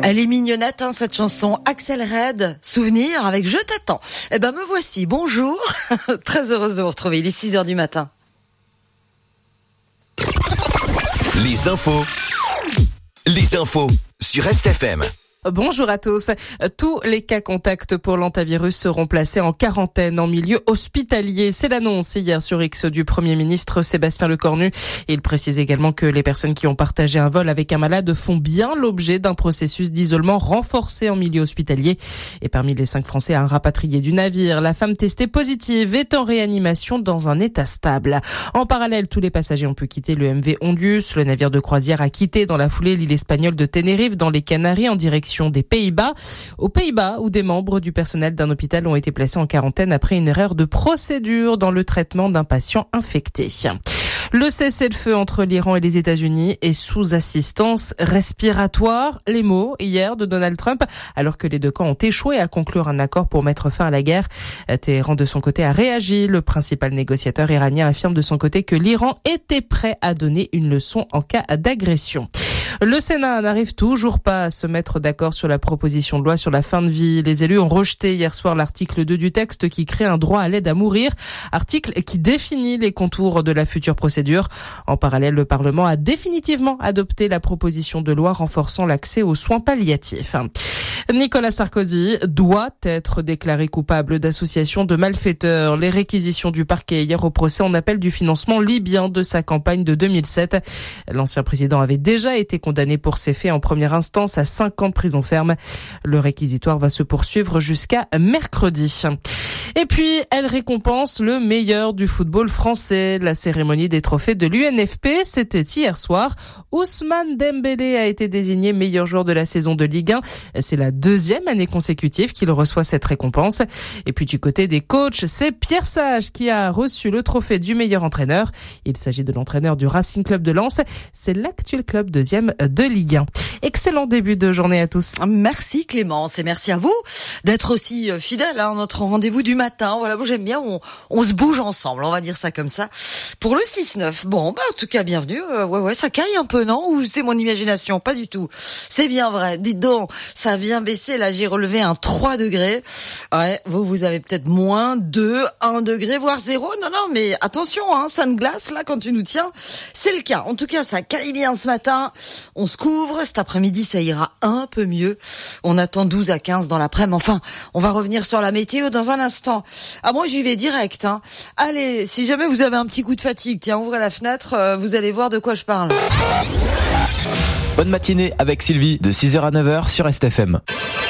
Elle est mignonnette, hein, cette chanson. Axel Red, Souvenir, avec Je t'attends. Eh ben, me voici. Bonjour. Très heureuse de vous retrouver. Il est 6h du matin. Les infos sur STFM. Bonjour à tous. Tous les cas contacts pour l'hantavirus seront placés en quarantaine en milieu hospitalier. C'est l'annonce hier sur X du Premier ministre Sébastien Lecornu. Il précise également que les personnes qui ont partagé un vol avec un malade font bien l'objet d'un processus d'isolement renforcé en milieu hospitalier. Et parmi les 5 Français à un rapatrié du navire, la femme testée positive est en réanimation dans un état stable. En parallèle, tous les passagers ont pu quitter le MV Ondius. Le navire de croisière a quitté dans la foulée l'île espagnole de Tenerife dans les Canaries en direction des Pays-Bas. Aux Pays-Bas, où des membres du personnel d'un hôpital ont été placés en quarantaine après une erreur de procédure dans le traitement d'un patient infecté. Le cessez-le-feu entre l'Iran et les États-Unis est sous assistance respiratoire. Les mots hier de Donald Trump, alors que les deux camps ont échoué à conclure un accord pour mettre fin à la guerre. Téhéran, de son côté, a réagi. Le principal négociateur iranien affirme de son côté que l'Iran était prêt à donner une leçon en cas d'agression. Le Sénat n'arrive toujours pas à se mettre d'accord sur la proposition de loi sur la fin de vie. Les élus ont rejeté hier soir l'article 2 du texte qui crée un droit à l'aide à mourir, article qui définit les contours de la future procédure. En parallèle, le Parlement a définitivement adopté la proposition de loi renforçant l'accès aux soins palliatifs. Nicolas Sarkozy doit être déclaré coupable d'association de malfaiteurs. Les réquisitions du parquet hier au procès en appel du financement libyen de sa campagne de 2007. L'ancien président avait déjà été condamné pour ces faits en première instance à 5 ans de prison ferme. Le réquisitoire va se poursuivre jusqu'à mercredi. Et puis, elle récompense le meilleur du football français. La cérémonie des trophées de l'UNFP, c'était hier soir. Ousmane Dembélé a été désigné meilleur joueur de la saison de Ligue 1. C'est la 2e année consécutive qu'il reçoit cette récompense. Et puis du côté des coachs, c'est Pierre Sage qui a reçu le trophée du meilleur entraîneur. Il s'agit de l'entraîneur du Racing Club de Lens. C'est l'actuel club 2e de Ligue 1. Excellent début de journée à tous. Merci Clémence et merci à vous d'être aussi fidèle à notre rendez-vous du matin. Voilà, moi j'aime bien, on se bouge ensemble, on va dire ça comme ça. Pour le 6-9, bon, bah en tout cas bienvenue. Ouais, ça caille un peu, non? Ou c'est mon imagination? Pas du tout. C'est bien vrai. Dites donc, ça vient baisser. Là, j'ai relevé un 3 degrés. Ouais, vous avez peut-être moins 2, 1 degré, voire 0. Non, mais attention, hein, ça ne glace là quand tu nous tiens. C'est le cas. En tout cas, ça caille bien ce matin. On se couvre. Cet après-midi, ça ira un peu mieux. On attend 12 à 15 dans l'après-midi. Enfin, on va revenir sur la météo dans un instant. Ah, moi, j'y vais direct, hein. Allez, si jamais vous avez un petit coup de fatigue, tiens, ouvrez la fenêtre, vous allez voir de quoi je parle. Bonne matinée avec Sylvie de 6h à 9h sur STFM.